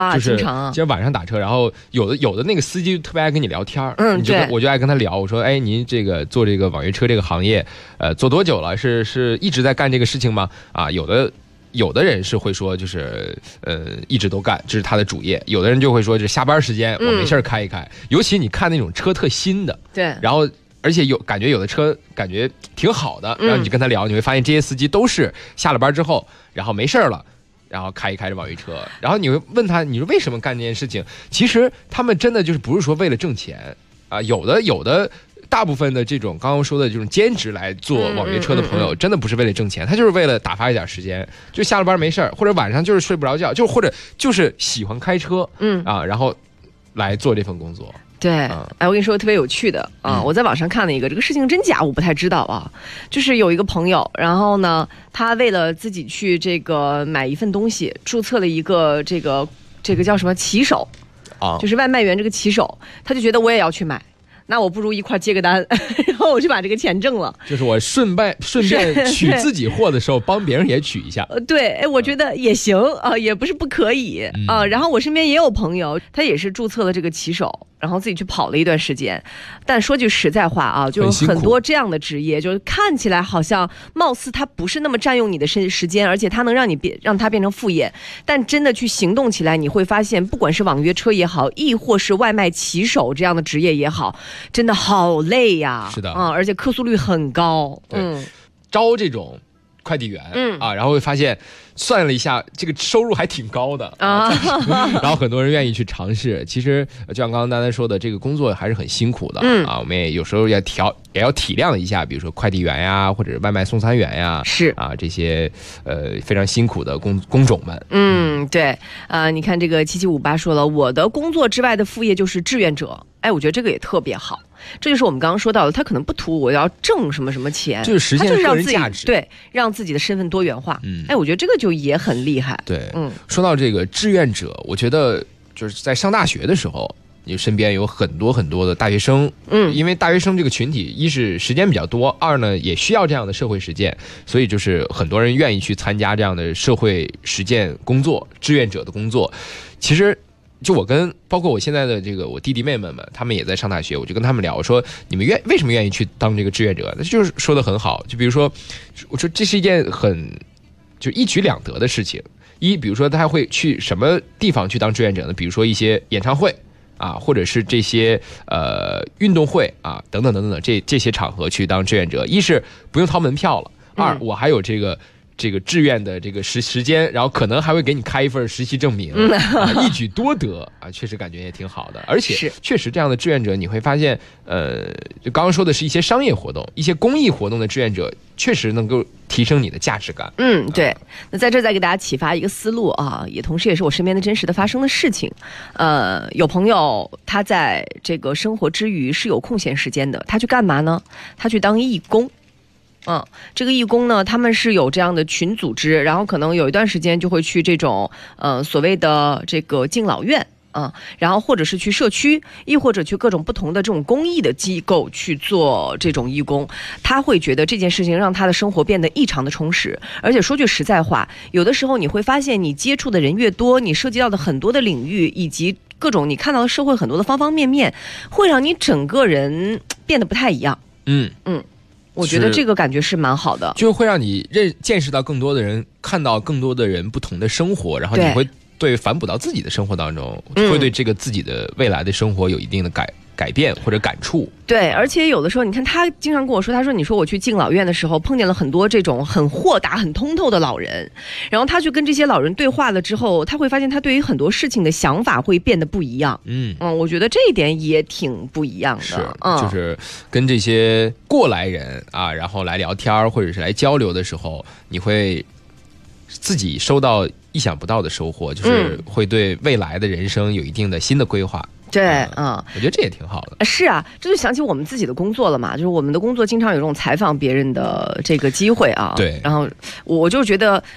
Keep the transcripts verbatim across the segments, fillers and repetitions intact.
啊， 就是经常啊， 就是晚上打车，然后有的有的那个司机特别爱跟你聊天， 嗯， 你就跟对， 我就爱跟他聊，我说，哎，您这个做这个网约车这个行业，呃，做多久了？是是一直在干这个事情吗？啊，有的。有的人是会说，就是呃，一直都干，这是他的主业；有的人就会说，这下班时间我没事开一开。嗯、尤其你看那种车特新的， 对， 然后而且有感觉有的车感觉挺好的，然后你就跟他聊，你会发现这些司机都是下了班之后，然后没事了。然后开一开着网约车，然后你会问他，你说为什么干这件事情？其实他们真的就是不是说为了挣钱啊，有的有的。大部分的这种刚刚说的这种兼职来做网约车的朋友，真的不是为了挣钱，他就是为了打发一点时间，就下了班没事或者晚上就是睡不着觉，就或者就是喜欢开车，嗯啊，然后来做这份工作。 对，哎，我跟你说特别有趣的啊、嗯，我在网上看了一个，这个事情真假我不太知道啊，就是有一个朋友，然后呢，他为了自己去这个买一份东西，注册了一个这个这个叫什么骑手啊，就是外卖员这个骑手，他就觉得我也要去买。那我不如一块接个单，然后我就把这个钱挣了。 就是我顺便顺便取自己货的时候，帮别人也取一下。 呃，对，哎，我觉得也行啊、呃，也不是不可以啊、呃。然后我身边也有朋友，他也是注册了这个骑手，然后自己去跑了一段时间。但说句实在话啊，就是很多这样的职业，就是看起来好像貌似它不是那么占用你的时时间，而且它能让你变让它变成副业。但真的去行动起来，你会发现，不管是网约车也好，亦或是外卖骑手这样的职业也好。真的好累呀， 是的啊、嗯，而且客诉率很高。 嗯，招这种快递员，嗯啊，然后会发现算了一下，这个收入还挺高的啊，然后很多人愿意去尝试。其实就像刚刚丹丹说的，这个工作还是很辛苦的，嗯啊，我们也有时候要调，也要体谅一下，比如说快递员呀，或者是外卖送餐员呀， 是啊，这些呃非常辛苦的工工种们。 嗯，对，啊、呃，你看这个七七五八说了，我的工作之外的副业就是志愿者。哎，我觉得这个也特别好，这就是我们刚刚说到的，他可能不图我要挣什么什么钱， 就是实现个人价值， 对，让自己的身份多元化。嗯，哎，我觉得这个就也很厉害。 对，嗯，说到这个志愿者，我觉得就是在上大学的时候，你身边有很多很多的大学生，嗯，因为大学生这个群体，一是时间比较多，二呢也需要这样的社会实践，所以就是很多人愿意去参加这样的社会实践工作，志愿者的工作，其实。就我跟包括我现在的这个我弟弟妹妹们，他们也在上大学，我就跟他们聊，我说你们愿为什么愿意去当这个志愿者？那就是说的很好，就比如说，我说这是一件很就一举两得的事情。一，比如说他会去什么地方去当志愿者呢？比如说一些演唱会啊，或者是这些呃运动会啊，等等等等这这些场合去当志愿者。一是不用掏门票了，二我还有这个。这个志愿的这个时时间，然后可能还会给你开一份实习证明，嗯啊、一举多得啊，确实感觉也挺好的。而且确实这样的志愿者，你会发现，呃，就刚刚说的是一些商业活动、一些公益活动的志愿者，确实能够提升你的价值感。 嗯，对。那在这再给大家启发一个思路啊，也同时也是我身边的真实的发生的事情。呃，有朋友他在这个生活之余是有空闲时间的，他去干嘛呢？他去当义工。嗯，这个义工呢，他们是有这样的群组织，然后可能有一段时间就会去这种呃所谓的这个敬老院啊、嗯，然后或者是去社区，亦或者去各种不同的这种公益的机构去做这种义工，他会觉得这件事情让他的生活变得异常的充实。而且说句实在话，有的时候你会发现，你接触的人越多，你涉及到的很多的领域以及各种你看到的社会很多的方方面面，会让你整个人变得不太一样。嗯嗯。我觉得这个感觉是蛮好的， 就会让你认见识到更多的人，看到更多的人不同的生活，然后你会对反哺到自己的生活当中，会对这个自己的未来的生活有一定的改改变或者感触。 对，而且有的时候你看他经常跟我说，他说你说我去敬老院的时候碰见了很多这种很豁达很通透的老人，然后他去跟这些老人对话了之后，他会发现他对于很多事情的想法会变得不一样。嗯嗯，我觉得这一点也挺不一样的。 是，嗯、就是跟这些过来人啊，然后来聊天或者是来交流的时候，你会自己收到意想不到的收获，就是会对未来的人生有一定的新的规划。 对，嗯， 我觉得这也挺好的。 是啊，这就想起我们自己的工作了嘛，就是我们的工作经常有这种采访别人的这个机会啊。 对， 然后我就觉得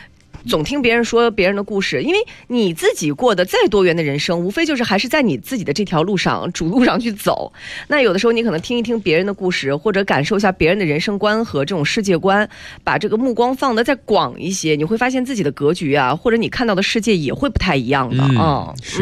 总听别人说别人的故事，因为你自己过得再多元的人生，无非就是还是在你自己的这条路上主路上去走。那有的时候你可能听一听别人的故事，或者感受一下别人的人生观和这种世界观，把这个目光放得再广一些，你会发现自己的格局啊，或者你看到的世界也会不太一样的啊。 嗯， 嗯是。